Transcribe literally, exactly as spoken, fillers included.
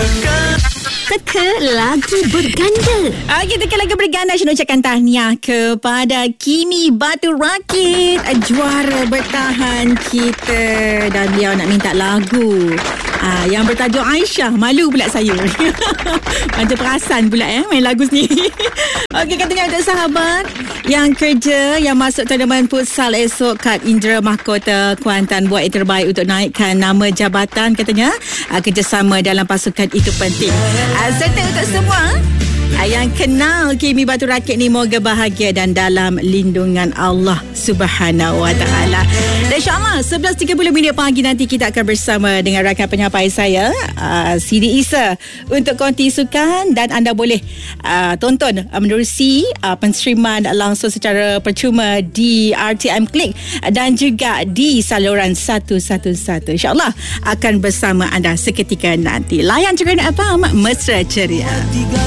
Teka lagu berganda. Okey, teka lagu berganda. Saya ucapkan tahniah kepada Kimi Batu Rakit, juara bertahan kita. Dan dia nak minta lagu Ah, yang bertajuk Aisyah. Malu pula saya. Macam perasan pula eh main lagu sendiri. Okey, katanya untuk sahabat yang kerja, yang masuk tournament futsal esok kat Indra Mahkota Kuantan, buat yang terbaik untuk naikkan nama jabatan. Katanya ah, kerjasama dalam pasukan itu penting. Ah, serta untuk semua ah, yang kenal Kimi Batu Rakit ni, moga bahagia dan dalam lindungan Allah Subhanahu Wa Taala. Dan insyaAllah sebelas tiga puluh minit pagi nanti kita akan bersama dengan rakan penyampai saya, uh, Siti Isa, untuk konti sukan. Dan anda boleh uh, tonton uh, menerusi uh, penstreaman langsung secara percuma di R T M Click dan juga di saluran satu satu satu. InsyaAllah akan bersama anda seketika nanti. Layan Cerita F M, mesra ceria.